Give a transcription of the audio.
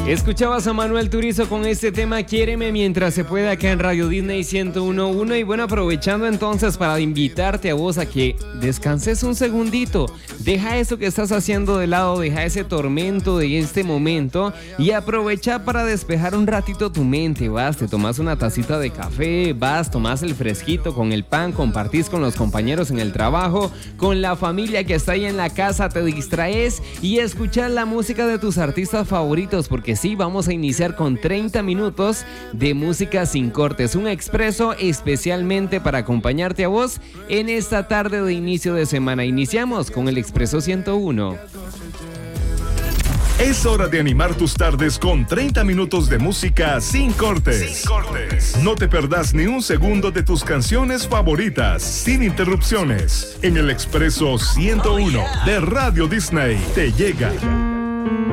Escuchabas a Manuel Turizo con este tema Quiéreme mientras se pueda acá en Radio Disney 101.1. Y bueno, aprovechando entonces para invitarte a vos a que descanses un segundito. Deja eso que estás haciendo de lado, deja ese tormento de este momento y aprovecha para despejar un ratito tu mente. Vas, te tomas una tacita de café, vas, tomas el fresquito con el pan, compartís con los compañeros en el trabajo, con la familia que está ahí en la casa, te distraes y escuchas la música de tus artistas favoritos, porque sí, vamos a iniciar con 30 minutos de música sin cortes, un expreso especialmente para acompañarte a vos en esta tarde de inicio de semana. Iniciamos con el Expreso 101. Es hora de animar tus tardes con 30 minutos de música sin cortes. Sin cortes. No te perdás ni un segundo de tus canciones favoritas, sin interrupciones. En el Expreso 101 de Radio Disney te llega